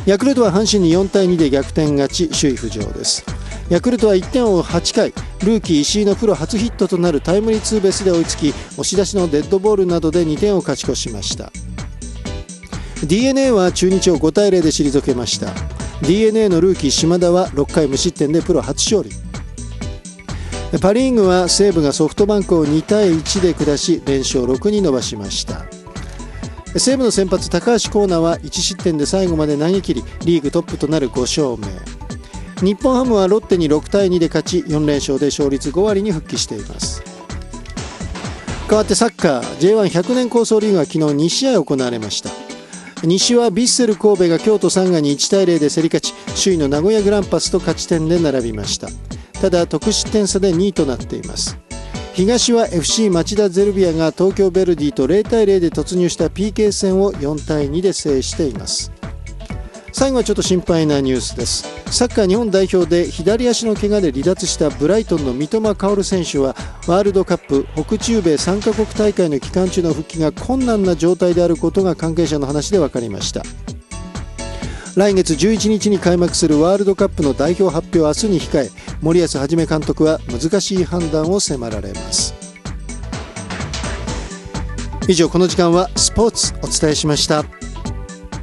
ヤクルトは阪神に4対2で逆転勝ち、首位浮上です。ヤクルトは1点を追う8回、ルーキー石井のプロ初ヒットとなるタイムリーツーベースで追いつき、押し出しのデッドボールなどで2点を勝ち越しました。 DNA は中日を5対0で退けました。 DNA のルーキー島田は6回無失点でプロ初勝利。パ・リーグは西武がソフトバンクを2対1で下し、連勝6に伸ばしました。西武の先発高橋光成は1失点で最後まで投げ切り、リーグトップとなる5勝目。日本ハムはロッテに6対2で勝ち、4連勝で勝率5割に復帰しています。変わってサッカー J1100 年構想リーグは昨日2試合行われました。西はヴィッセル神戸が京都サンガに1対0で競り勝ち、首位の名古屋グランパスと勝ち点で並びました。ただ得失点差で2位となっています。東は FC 町田ゼルビアが東京ヴェルディと0対0で突入した PK 戦を4対2で制しています。最後はちょっと心配なニュースです。サッカー日本代表で左足の怪我で離脱したブライトンの三笘薫選手は、ワールドカップ北中米3カ国大会の期間中の復帰が困難な状態であることが関係者の話で分かりました。来月11日に開幕するワールドカップの代表発表を明日に控え、森保一監督は難しい判断を迫られます。以上、この時間はスポーツお伝えしました。